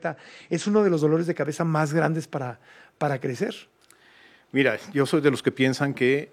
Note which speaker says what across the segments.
Speaker 1: correcta, es uno de los dolores de cabeza más grandes para crecer.
Speaker 2: Mira, yo soy de los que piensan que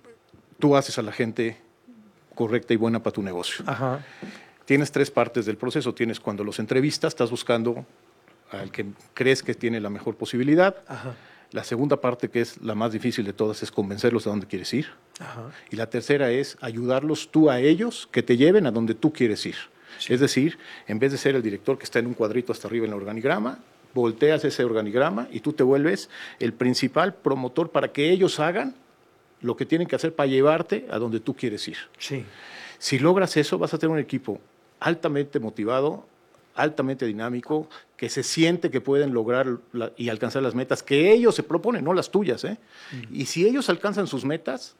Speaker 2: tú haces a la gente correcta y buena para tu negocio.
Speaker 1: Ajá.
Speaker 2: Tienes 3 partes del proceso. Tienes cuando los entrevistas, estás buscando al que crees que tiene la mejor posibilidad.
Speaker 1: Ajá.
Speaker 2: La segunda parte, que es la más difícil de todas, es convencerlos a dónde quieres ir.
Speaker 1: Ajá.
Speaker 2: Y la tercera es ayudarlos tú a ellos que te lleven a donde tú quieres ir.
Speaker 1: Sí.
Speaker 2: Es decir, en vez de ser el director que está en un cuadrito hasta arriba en el organigrama, volteas ese organigrama y tú te vuelves el principal promotor para que ellos hagan lo que tienen que hacer para llevarte a donde tú quieres ir.
Speaker 1: Sí.
Speaker 2: Si logras eso, vas a tener un equipo altamente motivado, altamente dinámico, que se siente que pueden lograr y alcanzar las metas que ellos se proponen, no las tuyas, ¿eh? Y si ellos alcanzan sus metas,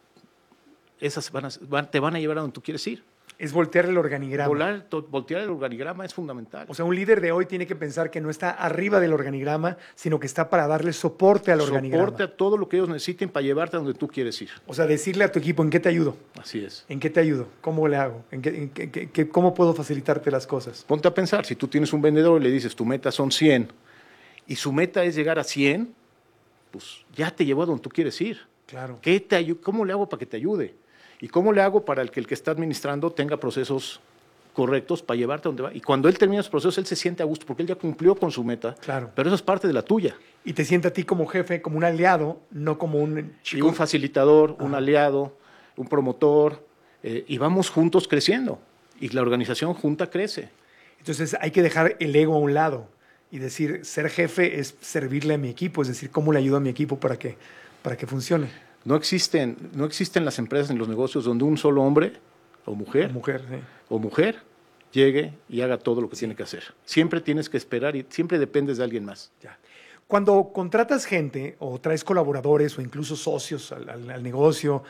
Speaker 2: esas te van a llevar a donde tú quieres ir.
Speaker 1: Es voltear el organigrama.
Speaker 2: Voltear el organigrama es fundamental.
Speaker 1: O sea, un líder de hoy tiene que pensar que no está arriba del organigrama, sino que está para darle soporte al organigrama.
Speaker 2: Soporte a todo lo que ellos necesiten para llevarte a donde tú quieres ir.
Speaker 1: O sea, decirle a tu equipo, ¿en qué te ayudo?
Speaker 2: Así es.
Speaker 1: ¿En qué te ayudo? ¿Cómo le hago? ¿Cómo puedo facilitarte las cosas?
Speaker 2: Ponte a pensar, si tú tienes un vendedor y le dices, tu meta son 100, y su meta es llegar a 100, pues ya te llevó a donde tú quieres ir.
Speaker 1: Claro.
Speaker 2: ¿Cómo le hago para que te ayude? ¿Y cómo le hago para que el que está administrando tenga procesos correctos para llevarte a donde va? Y cuando él termina esos procesos, él se siente a gusto porque él ya cumplió con su meta.
Speaker 1: Claro.
Speaker 2: Pero eso es parte de la tuya.
Speaker 1: Y te siente a ti como jefe, como un aliado, no como un chico.
Speaker 2: Y un facilitador, un aliado, un promotor, y vamos juntos creciendo. Y la organización junta crece.
Speaker 1: Entonces hay que dejar el ego a un lado y decir, ser jefe es servirle a mi equipo, es decir, cómo le ayudo a mi equipo para que funcione.
Speaker 2: No existen las empresas ni los negocios donde un solo hombre o mujer,
Speaker 1: Sí.
Speaker 2: llegue y haga todo lo que tiene que hacer. Siempre tienes que esperar y siempre dependes de alguien más.
Speaker 1: Ya. Cuando contratas gente o traes colaboradores o incluso socios al negocio,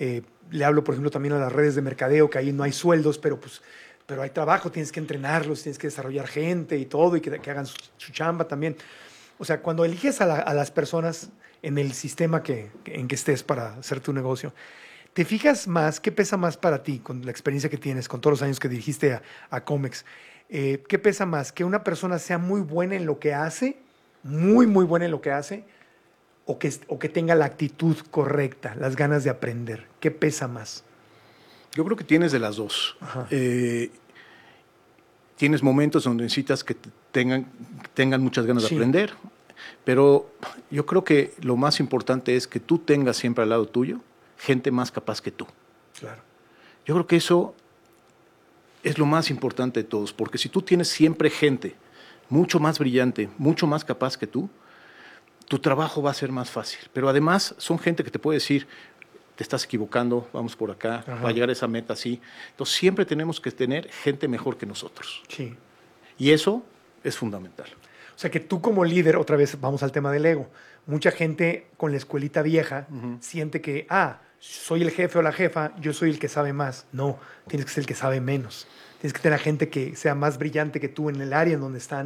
Speaker 1: le hablo, por ejemplo, también a las redes de mercadeo, que ahí no hay sueldos, pero hay trabajo, tienes que entrenarlos, tienes que desarrollar gente y todo, y que hagan su chamba también. O sea, cuando eliges a las personas en el sistema en que estés para hacer tu negocio, ¿te fijas más? ¿Qué pesa más para ti con la experiencia que tienes, con todos los años que dirigiste a Comex? ¿Qué pesa más? ¿Que una persona sea muy buena en lo que hace, muy, muy buena en lo que hace, o que tenga la actitud correcta, las ganas de aprender? ¿Qué pesa más?
Speaker 2: Yo creo que tienes de las dos. Tienes momentos donde necesitas que tengan muchas ganas de aprender, pero yo creo que lo más importante es que tú tengas siempre al lado tuyo gente más capaz que tú.
Speaker 1: Claro.
Speaker 2: Yo creo que eso es lo más importante de todos, porque si tú tienes siempre gente mucho más brillante, mucho más capaz que tú, tu trabajo va a ser más fácil. Pero además son gente que te puede decir, te estás equivocando, vamos por acá, va a llegar a esa meta así. Entonces siempre tenemos que tener gente mejor que nosotros.
Speaker 1: Sí.
Speaker 2: Y eso es fundamental.
Speaker 1: O sea que tú como líder, otra vez vamos al tema del ego, mucha gente con la escuelita vieja siente que, soy el jefe o la jefa, yo soy el que sabe más. No, tienes que ser el que sabe menos. Tienes que tener gente que sea más brillante que tú en el área en donde están,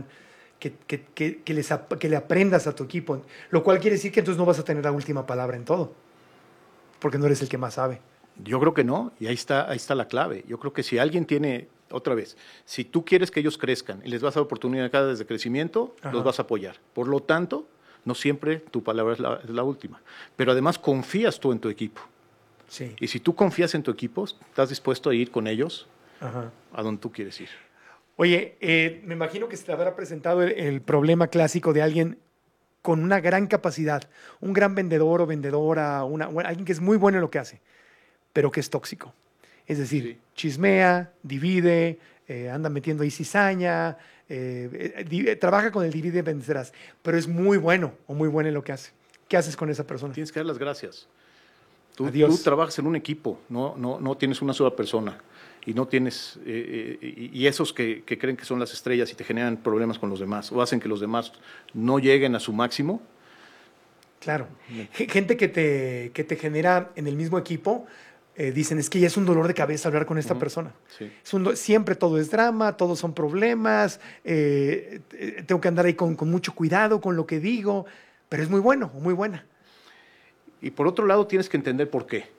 Speaker 1: que le aprendas a tu equipo. Lo cual quiere decir que entonces no vas a tener la última palabra en todo, porque no eres el que más sabe.
Speaker 2: Yo creo que no, y ahí está la clave. Yo creo que si alguien tiene, otra vez, si tú quieres que ellos crezcan y les vas a dar oportunidades de crecimiento, los vas a apoyar. Por lo tanto, no siempre tu palabra es la última. Pero además confías tú en tu equipo.
Speaker 1: Sí.
Speaker 2: Y si tú confías en tu equipo, estás dispuesto a ir con ellos a donde tú quieres ir.
Speaker 1: Oye, me imagino que se te habrá presentado el problema clásico de alguien con una gran capacidad, un gran vendedor o vendedora, alguien que es muy bueno en lo que hace, pero que es tóxico. Es decir, chismea, divide, anda metiendo ahí cizaña, trabaja con el divide y vencerás, pero es muy bueno o muy buena en lo que hace. ¿Qué haces con esa persona?
Speaker 2: Tienes que dar las gracias. Tú trabajas en un equipo, no tienes una sola persona. Y no tienes, y esos que creen que son las estrellas y te generan problemas con los demás, o hacen que los demás no lleguen a su máximo.
Speaker 1: Claro. Gente que te genera en el mismo equipo, dicen, es que ya es un dolor de cabeza hablar con esta persona. Sí. Siempre todo es drama, todos son problemas, tengo que andar ahí con mucho cuidado con lo que digo, pero es muy bueno o muy buena.
Speaker 2: Y por otro lado tienes que entender por qué.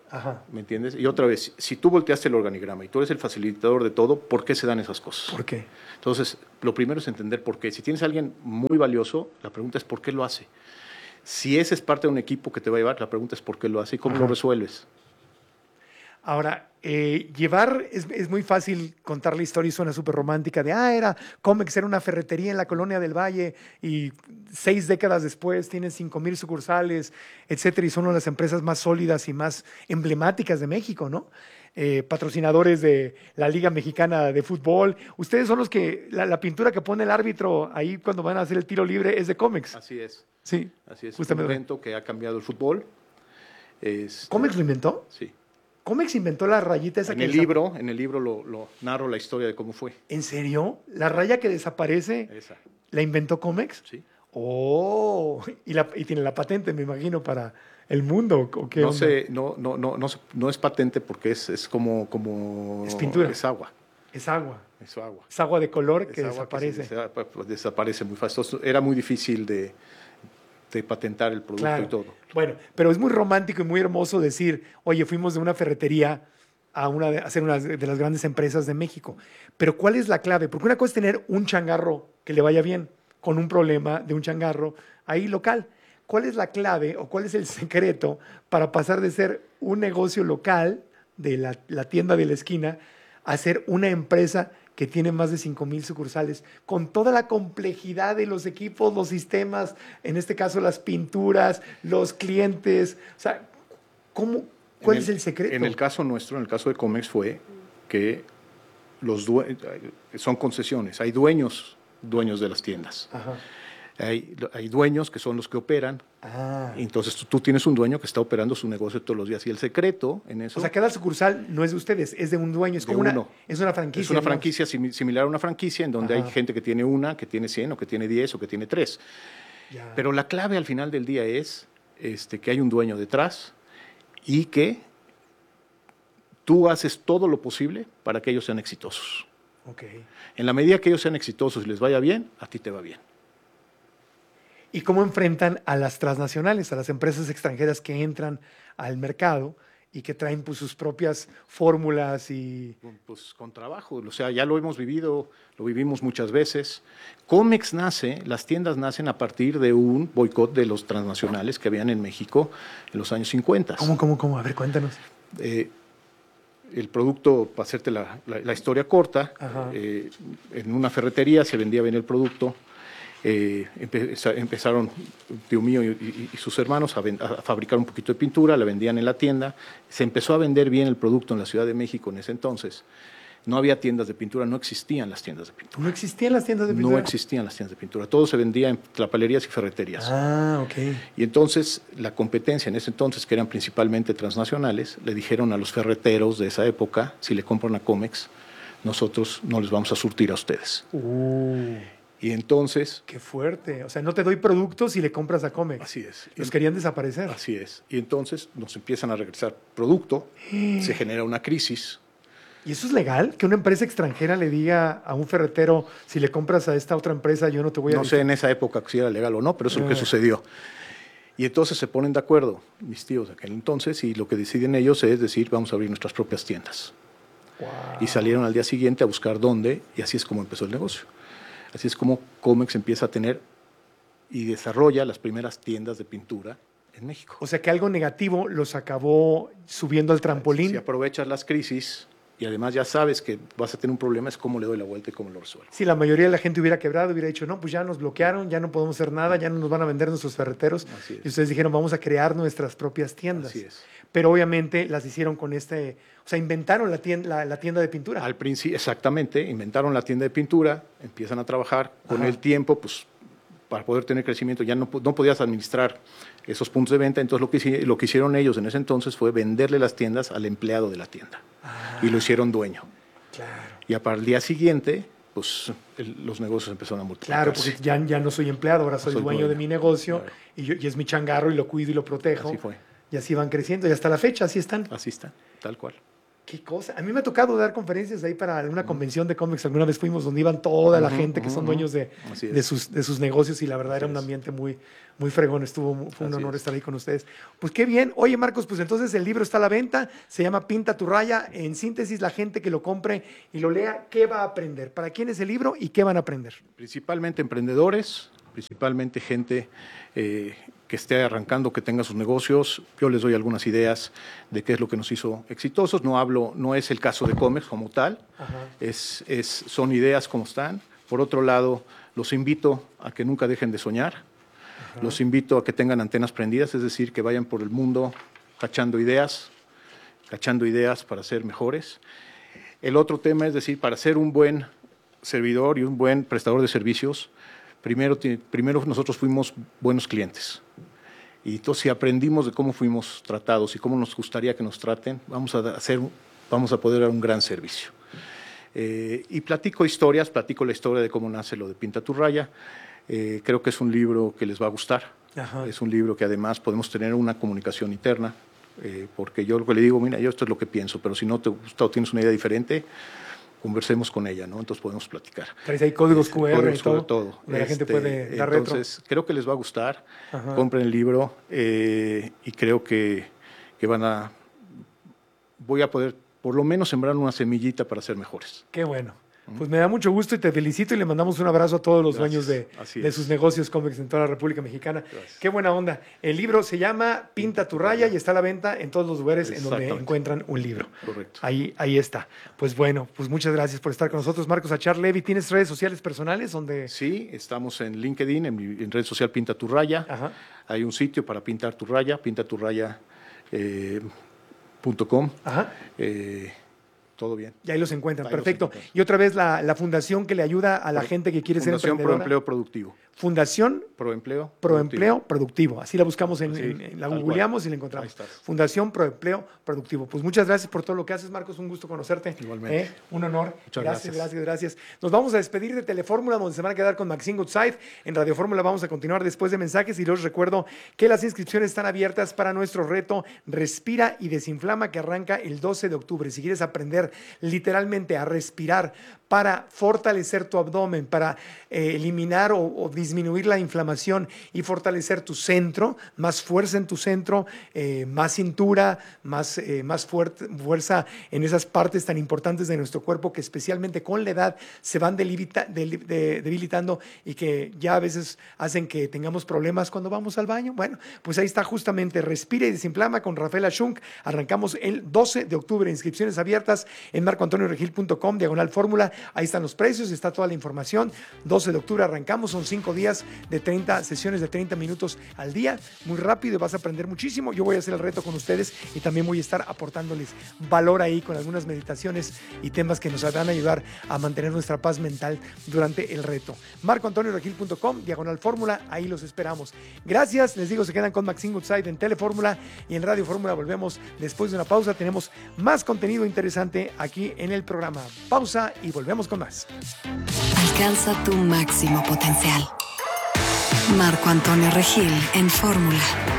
Speaker 1: Ajá.
Speaker 2: ¿Me entiendes? Y otra vez, si tú volteaste el organigrama y tú eres el facilitador de todo, ¿por qué se dan esas cosas?
Speaker 1: ¿Por qué?
Speaker 2: Entonces, lo primero es entender por qué. Si tienes a alguien muy valioso, la pregunta es ¿por qué lo hace? Si ese es parte de un equipo que te va a llevar, la pregunta es ¿por qué lo hace y cómo
Speaker 1: Ajá.
Speaker 2: lo resuelves?
Speaker 1: Ahora, es muy fácil contar la historia y suena súper romántica de, era Comex, era una ferretería en la colonia del Valle y 6 décadas después tienen 5,000 sucursales, etcétera, y son una de las empresas más sólidas y más emblemáticas de México, ¿no? Patrocinadores de la Liga Mexicana de Fútbol. Ustedes son los que, la pintura que pone el árbitro ahí cuando van a hacer el tiro libre es de Comex.
Speaker 2: Así es.
Speaker 1: Sí,
Speaker 2: Así es. Es un
Speaker 1: justamente.
Speaker 2: evento que ha cambiado el fútbol.
Speaker 1: ¿Comex lo inventó?
Speaker 2: Sí.
Speaker 1: Comex inventó la rayita esa
Speaker 2: En
Speaker 1: que
Speaker 2: el libro lo narro la historia de cómo fue.
Speaker 1: ¿En serio? ¿La raya que desaparece
Speaker 2: Esa.
Speaker 1: la inventó Comex?
Speaker 2: Sí.
Speaker 1: Oh, y tiene la patente, me imagino, para el mundo. ¿O qué
Speaker 2: No
Speaker 1: onda?
Speaker 2: sé, no es patente porque es como
Speaker 1: Es pintura.
Speaker 2: es agua.
Speaker 1: Es agua.
Speaker 2: Es agua.
Speaker 1: Es agua de color que
Speaker 2: Es agua
Speaker 1: desaparece.
Speaker 2: pues desaparece muy fácil. Entonces, era muy difícil de patentar el producto
Speaker 1: Claro.
Speaker 2: y todo.
Speaker 1: Bueno, pero es muy romántico y muy hermoso decir, oye, fuimos de una ferretería a ser una de las grandes empresas de México. Pero ¿cuál es la clave? Porque una cosa es tener un changarro que le vaya bien, con un problema de un changarro ahí local. ¿Cuál es la clave o cuál es el secreto para pasar de ser un negocio local de la tienda de la esquina a ser una empresa que tiene más de 5,000 sucursales, con toda la complejidad de los equipos, los sistemas, en este caso las pinturas, los clientes? O sea, ¿cuál es el secreto?
Speaker 2: En el caso nuestro, en el caso de Comex, fue que son concesiones, hay dueños de las tiendas.
Speaker 1: Ajá.
Speaker 2: Hay dueños que son los que operan.
Speaker 1: Ah.
Speaker 2: Entonces tú tienes un dueño que está operando su negocio todos los días. Y el secreto en eso...
Speaker 1: O sea, cada sucursal no es de ustedes, es de un dueño, es
Speaker 2: De
Speaker 1: como
Speaker 2: uno.
Speaker 1: es una franquicia.
Speaker 2: Es una
Speaker 1: digamos.
Speaker 2: franquicia similar a una franquicia en donde
Speaker 1: Ajá.
Speaker 2: hay gente que tiene una, que tiene 100 o que tiene 10 o que tiene 3.
Speaker 1: Ya.
Speaker 2: Pero la clave al final del día es que hay un dueño detrás y que tú haces todo lo posible para que ellos sean exitosos.
Speaker 1: Ok.
Speaker 2: En la medida que ellos sean exitosos y les vaya bien, a ti te va bien.
Speaker 1: ¿Y cómo enfrentan a las transnacionales, a las empresas extranjeras que entran al mercado y que traen pues, sus propias fórmulas y...
Speaker 2: Pues con trabajo, o sea, ya lo hemos vivido, lo vivimos muchas veces. Comex las tiendas nacen a partir de un boicot de los transnacionales que habían en México en los años 50.
Speaker 1: ¿Cómo? A ver, cuéntanos.
Speaker 2: El producto, para hacerte la historia corta, en una ferretería se vendía bien el producto. Empezaron tío mío y sus hermanos a fabricar un poquito de pintura, la vendían en la tienda, se empezó a vender bien el producto en la Ciudad de México en ese entonces. No había tiendas de pintura, no existían las tiendas de pintura.
Speaker 1: ¿No existían las tiendas de pintura?
Speaker 2: No existían las tiendas de pintura, todo se vendía en tlapalerías y ferreterías.
Speaker 1: Ah, ok.
Speaker 2: Y entonces la competencia en ese entonces, que eran principalmente transnacionales, le dijeron a los ferreteros de esa época, si le compran a Comex, nosotros no les vamos a surtir a ustedes. Y entonces...
Speaker 1: Qué fuerte. O sea, no te doy productos si le compras a Comex.
Speaker 2: Así es.
Speaker 1: Los querían desaparecer.
Speaker 2: Así es. Y entonces nos empiezan a regresar producto, se genera una crisis.
Speaker 1: ¿Y eso es legal? ¿Que una empresa extranjera le diga a un ferretero, si le compras a esta otra empresa, yo no te voy a...
Speaker 2: No sé en esa época si era legal o no, pero eso es lo que sucedió. Y entonces se ponen de acuerdo mis tíos de aquel entonces y lo que deciden ellos es decir, vamos a abrir nuestras propias tiendas.
Speaker 1: Wow.
Speaker 2: Y salieron al día siguiente a buscar dónde y así es como empezó el negocio. Así es como Comex empieza a tener y desarrolla las primeras tiendas de pintura en México.
Speaker 1: O sea que algo negativo los acabó subiendo al trampolín.
Speaker 2: Si aprovechas las crisis y además ya sabes que vas a tener un problema, es cómo le doy la vuelta y cómo lo resuelvo.
Speaker 1: Si la mayoría de la gente hubiera quebrado, hubiera dicho, no, pues ya nos bloquearon, ya no podemos hacer nada, ya no nos van a vender nuestros ferreteros.
Speaker 2: Así es.
Speaker 1: Y ustedes dijeron, vamos a crear nuestras propias tiendas.
Speaker 2: Así es.
Speaker 1: Pero obviamente las hicieron con o sea, inventaron la tienda de pintura.
Speaker 2: Al principio, exactamente, inventaron la tienda de pintura, empiezan a trabajar. Con el tiempo, pues, para poder tener crecimiento, ya no podías administrar esos puntos de venta. Entonces, lo que hicieron ellos en ese entonces fue venderle las tiendas al empleado de la tienda. Y lo hicieron dueño.
Speaker 1: Claro.
Speaker 2: Y para el día siguiente, pues, los negocios empezaron a multiplicar.
Speaker 1: Claro, porque ya no soy empleado, ahora soy dueño de mi negocio. Claro. Y es mi changarro y lo cuido y lo protejo.
Speaker 2: Así fue.
Speaker 1: Y así van creciendo y hasta la fecha así están.
Speaker 2: Así están, tal cual.
Speaker 1: Qué cosa. A mí me ha tocado dar conferencias ahí para una convención de cómics. Alguna vez fuimos donde iban toda la gente que son dueños de sus negocios y la verdad era un ambiente muy, muy fregón. Fue un honor estar ahí con ustedes. Pues qué bien. Oye, Marcos, pues entonces el libro está a la venta. Se llama Pinta tu raya. En síntesis, la gente que lo compre y lo lea, ¿qué va a aprender? ¿Para quién es el libro y qué van a aprender?
Speaker 2: Principalmente emprendedores, principalmente gente que esté arrancando, que tenga sus negocios. Yo les doy algunas ideas de qué es lo que nos hizo exitosos. No es el caso de Comex como tal, son ideas como están. Por otro lado, los invito a que nunca dejen de soñar. Los invito a que tengan antenas prendidas, es decir, que vayan por el mundo cachando ideas para ser mejores. El otro tema es decir, para ser un buen servidor y un buen prestador de servicios, primero nosotros fuimos buenos clientes. Y entonces, si aprendimos de cómo fuimos tratados y cómo nos gustaría que nos traten, vamos a poder dar un gran servicio. Y platico la historia de cómo nace lo de Pinta tu raya. Creo que es un libro que les va a gustar. Es un libro que además podemos tener una comunicación interna, porque yo lo que le digo, mira, yo esto es lo que pienso, pero si no te gusta o tienes una idea diferente, conversemos con ella, ¿no? Entonces podemos platicar.
Speaker 1: ¿Traes ahí códigos QR
Speaker 2: códigos
Speaker 1: y todo?
Speaker 2: todo.
Speaker 1: La gente puede dar retro.
Speaker 2: Entonces, creo que les va a gustar. Compren el libro y creo que voy a poder por lo menos sembrar una semillita para ser mejores.
Speaker 1: Qué bueno. Pues me da mucho gusto y te felicito y le mandamos un abrazo a todos los dueños de sus negocios cómics en toda la República Mexicana.
Speaker 2: Gracias.
Speaker 1: Qué buena onda. El libro se llama Pinta tu raya y está a la venta en todos los lugares en donde encuentran un libro.
Speaker 2: Correcto.
Speaker 1: Ahí está. Pues bueno, pues muchas gracias por estar con nosotros. Marcos Achar Levy, ¿tienes redes sociales personales?
Speaker 2: Sí, estamos en LinkedIn, en red social Pinta tu raya. Hay un sitio para pintar tu raya, pintaturraya.com. Todo bien.
Speaker 1: Y ahí los encuentran, perfecto. Y otra vez la fundación que le ayuda a la gente que quiere ser emprendedora.
Speaker 2: Fundación Proempleo Productivo.
Speaker 1: Fundación
Speaker 2: Proempleo
Speaker 1: Productivo. Así la buscamos, la googleamos y la encontramos. Fundación Proempleo Productivo. Pues muchas gracias por todo lo que haces, Marcos. Un gusto conocerte.
Speaker 2: Igualmente.
Speaker 1: Un honor.
Speaker 2: Muchas
Speaker 1: Gracias. Nos vamos a despedir de Telefórmula, donde se van a quedar con Maxine Goodside. En Radio Fórmula vamos a continuar después de mensajes y les recuerdo que las inscripciones están abiertas para nuestro reto Respira y Desinflama, que arranca el 12 de octubre. Si quieres aprender literalmente a respirar para fortalecer tu abdomen, para eliminar o disminuir la inflamación y fortalecer tu centro, más fuerza en tu centro, más cintura, más fuerza en esas partes tan importantes de nuestro cuerpo que especialmente con la edad se van debilitando y que ya a veces hacen que tengamos problemas cuando vamos al baño. Bueno, pues ahí está justamente Respira y Desinflama con Rafael Ashunk. Arrancamos el 12 de octubre. Inscripciones abiertas en marcoantonioregil.com/fórmula. Ahí están los precios, está toda la información. 12 de octubre arrancamos, son 5 días de 30 sesiones de 30 minutos al día. Muy rápido y vas a aprender muchísimo. Yo voy a hacer el reto con ustedes y también voy a estar aportándoles valor ahí con algunas meditaciones y temas que nos van a ayudar a mantener nuestra paz mental durante el reto. marcoantonioregil.com/fórmula, ahí los esperamos. Gracias, les digo, se quedan con Maxine Goodside en Telefórmula y en Radio Fórmula. Volvemos después de una pausa. Tenemos más contenido interesante aquí en el programa. Pausa y volvemos con más.
Speaker 3: Alcanza tu máximo potencial. Marco Antonio Regil en Fórmula.